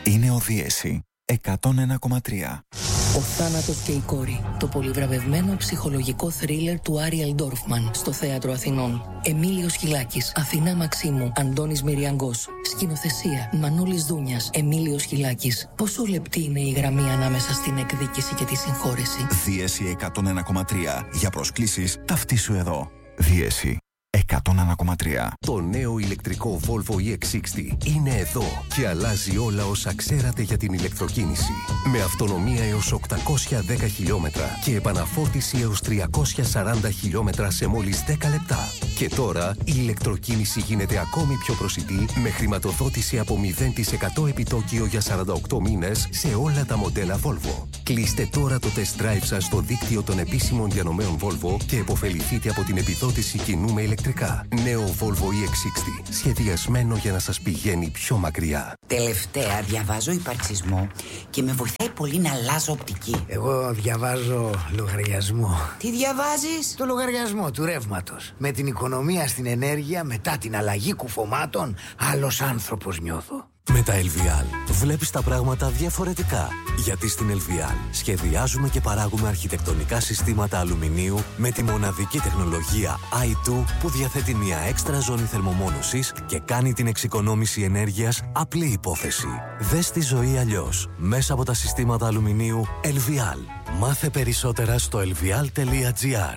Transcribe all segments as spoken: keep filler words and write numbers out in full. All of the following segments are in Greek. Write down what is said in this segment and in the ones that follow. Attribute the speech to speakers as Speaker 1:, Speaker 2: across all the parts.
Speaker 1: Είναι ο Δίεση εκατόν ένα κόμμα τρία.
Speaker 2: Ο θάνατος και η κόρη. Το πολυβραβευμένο ψυχολογικό θρίλερ του Άριελ Ντόρφμαν στο Θέατρο Αθηνών. Εμίλιος Χιλάκης, Αθηνά Μαξίμου, Αντώνης Μυριαγκός. Σκηνοθεσία Μανώλης Δούνιας, Εμίλιος Χιλάκης. Πόσο λεπτή είναι η γραμμή ανάμεσα στην εκδίκηση και τη συγχώρεση.
Speaker 1: Δίεση εκατόν ένα κόμμα τρία. Για προσκλήσεις ταυτίσου εδώ. Δίεση εκατόν ένα κόμμα τρία.
Speaker 3: Το νέο ηλεκτρικό Volvo ι εξ εξήντα είναι εδώ και αλλάζει όλα όσα ξέρατε για την ηλεκτροκίνηση. Με αυτονομία έως οκτακόσια δέκα χιλιόμετρα και επαναφόρτιση έως τριακόσια σαράντα χιλιόμετρα σε μόλις δέκα λεπτά. Και τώρα η ηλεκτροκίνηση γίνεται ακόμη πιο προσιτή με χρηματοδότηση από μηδέν τοις εκατό επιτόκιο για σαράντα οκτώ μήνες σε όλα τα μοντέλα Volvo. Κλείστε τώρα το test drive σας στο δίκτυο των επίσημων διανομέων Volvo και επωφεληθείτε από την επιδότηση κοινού με ηλεκτρικά. Νέο Volvo ι εξ εξήντα. Σχεδιασμένο για να σας πηγαίνει πιο μακριά.
Speaker 4: Τελευταία διαβάζω υπαρξισμό και με βοηθάει πολύ να αλλάζω οπτική.
Speaker 5: Εγώ διαβάζω λογαριασμό.
Speaker 4: Τι διαβάζεις?
Speaker 5: Το λογαριασμό του ρεύματος. Με την οικονομία στην ενέργεια μετά την αλλαγή κουφωμάτων, άλλος άνθρωπος νιώθω.
Speaker 6: Με τα ελ βι αλ βλέπεις τα πράγματα διαφορετικά. Γιατί στην ελ βι αλ σχεδιάζουμε και παράγουμε αρχιτεκτονικά συστήματα αλουμινίου με τη μοναδική τεχνολογία άι του που διαθέτει μια έξτρα ζώνη θερμομόνωσης και κάνει την εξοικονόμηση ενέργειας απλή υπόθεση. Δες τη ζωή αλλιώς μέσα από τα συστήματα αλουμινίου ελ βι αλ. Μάθε περισσότερα στο ελ βι αλ τελεία τζι άρ.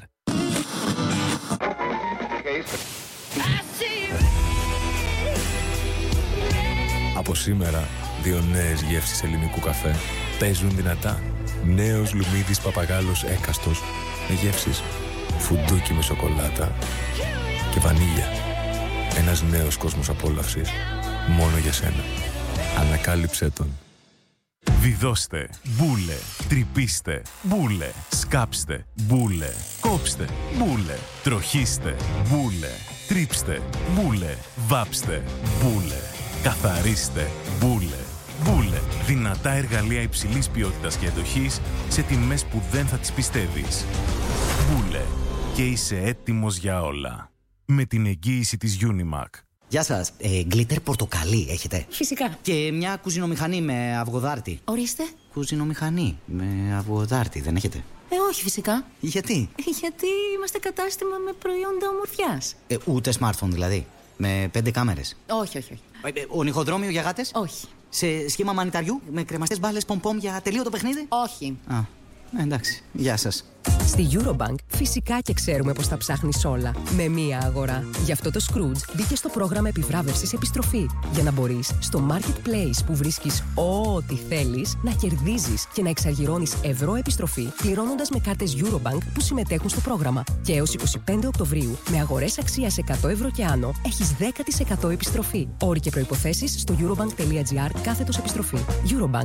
Speaker 7: Από σήμερα, δύο νέες γεύσεις ελληνικού καφέ παίζουν δυνατά. Νέος Λουμίδης Παπαγάλος έκαστος με γεύσεις φουντούκι με σοκολάτα και βανίλια. Ένας νέος κόσμος απόλαυσης μόνο για σένα. Ανακάλυψέ τον. Βιδώστε, μπούλε, τρυπήστε, μπούλε, σκάψτε, μπούλε, κόψτε, μπούλε, τροχίστε, μπούλε, τρίψτε, μπούλε, βάψτε, μπούλε. Καθαρίστε. Μπούλε. Μπούλε. Δυνατά εργαλεία υψηλής ποιότητας και εντοχής σε τιμές που δεν θα τις πιστεύεις. Μπούλε. Και είσαι έτοιμος για όλα. Με την εγγύηση της Unimac.
Speaker 8: Γεια σας. Ε, γκλίτερ πορτοκαλί έχετε?
Speaker 9: Φυσικά.
Speaker 8: Και μια κουζινομηχανή με αυγοδάρτη.
Speaker 9: Ορίστε.
Speaker 8: Κουζινομηχανή με αυγοδάρτη δεν έχετε?
Speaker 9: Ε, όχι φυσικά.
Speaker 8: Γιατί?
Speaker 9: Γιατί είμαστε κατάστημα με προϊόντα ομορφιάς.
Speaker 8: Ε, ούτε smartphone δηλαδή? Με πέντε κάμερες?
Speaker 9: Όχι, όχι, όχι.
Speaker 8: Ε, ονυχοδρόμιο για γάτες?
Speaker 9: Όχι.
Speaker 8: Σε σχήμα μανιταριού με κρεμαστές μπάλες πομ-πομ για τελείωτο παιχνίδι?
Speaker 9: Όχι.
Speaker 8: Α, ε, εντάξει. Γεια σας.
Speaker 10: Στη Eurobank φυσικά και ξέρουμε πως τα ψάχνεις όλα με μία αγορά. Γι' αυτό το Scrooge μπήκε στο πρόγραμμα επιβράβευσης επιστροφή. Για να μπορείς στο Marketplace που βρίσκεις ό,τι θέλεις να κερδίζεις και να εξαργυρώνεις ευρώ επιστροφή πληρώνοντας με κάρτες Eurobank που συμμετέχουν στο πρόγραμμα. Και έως είκοσι πέντε Οκτωβρίου με αγορές αξίας εκατό ευρώ και άνω έχεις δέκα τοις εκατό επιστροφή. Όροι και προϋποθέσεις στο eurobank.gr κάθετος επιστροφή. Eurobank.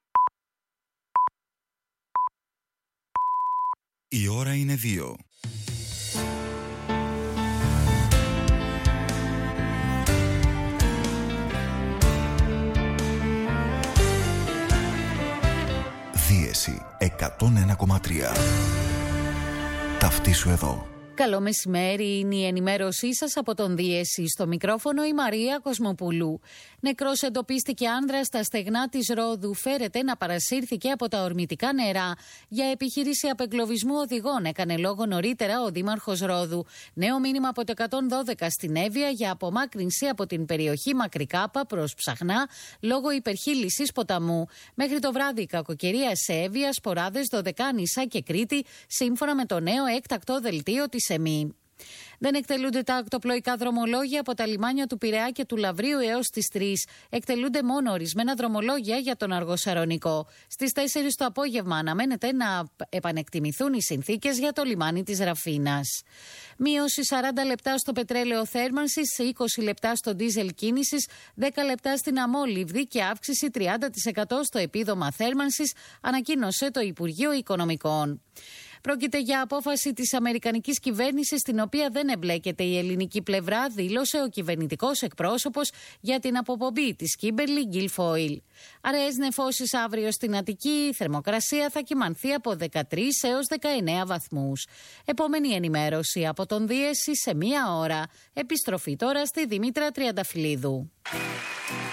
Speaker 1: Η ώρα είναι δύο. Δίεση εκατόν ένα κόμμα τρία. Ταυτίσου εδώ.
Speaker 11: Καλό μεσημέρι, είναι η ενημέρωσή σας από τον Δίεση. Στο μικρόφωνο η Μαρία Κοσμοπουλού. Νεκρός εντοπίστηκε άνδρας στα στεγνά της Ρόδου. Φέρεται να παρασύρθηκε από τα ορμητικά νερά για επιχείρηση απεγκλωβισμού οδηγών. Έκανε λόγο νωρίτερα ο Δήμαρχος Ρόδου. Νέο μήνυμα από το εκατόν δώδεκα στην Εύβοια για απομάκρυνση από την περιοχή Μακρικάπα προς Ψαχνά λόγω υπερχείλησης ποταμού. Μέχρι το βράδυ η κακοκαιρία σε Εύβοια, Σποράδες, Δωδεκάνησα και Κρήτη, σύμφωνα με το νέο έκτακτο δελτίο της ΕΜΗ. Δεν εκτελούνται τα ακτοπλοϊκά δρομολόγια από τα λιμάνια του Πειραιά και του Λαβρίου έως τις τρεις. Εκτελούνται μόνο ορισμένα δρομολόγια για τον Αργοσαρονικό. Στις τέσσερις το απόγευμα αναμένεται να επανεκτιμηθούν οι συνθήκες για το λιμάνι της Ραφίνας. Μείωση σαράντα λεπτά στο πετρέλαιο θέρμανσης, είκοσι λεπτά στο ντίζελ κίνησης, δέκα λεπτά στην αμόλυβδη και αύξηση τριάντα τοις εκατό στο επίδομα θέρμανσης, ανακοίνωσε το Υπουργείο Οικονομικών. Πρόκειται για απόφαση της αμερικανικής κυβέρνησης, στην οποία δεν εμπλέκεται η ελληνική πλευρά, δήλωσε ο κυβερνητικός εκπρόσωπος για την αποπομπή της Kimberly Guilfoyle. Αραιές νεφώσεις αύριο στην Αττική, η θερμοκρασία θα κυμανθεί από δεκατρείς έως δεκαεννέα βαθμούς. Επόμενη ενημέρωση από τον Δίεση σε μία ώρα. Επιστροφή τώρα στη Δήμητρα Τριανταφυλλίδου.